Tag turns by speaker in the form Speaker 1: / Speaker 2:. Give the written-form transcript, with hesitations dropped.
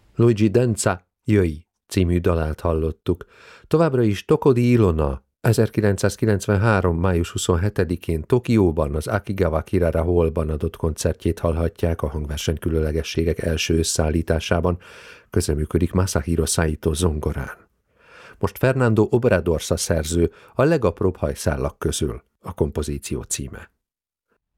Speaker 1: Luigi Denza, Jöjj című dalát hallottuk. Továbbra is Tokodi Ilona 1993. május 27-én Tokióban, az Akigawa Kirara Hallban adott koncertjét hallhatják a hangverseny különlegességek első összeállításában, közreműködik Masahiro Saito zongorán. Most Fernando Obradorsa szerző a legapróbb hajszálak közül, a kompozíció címe.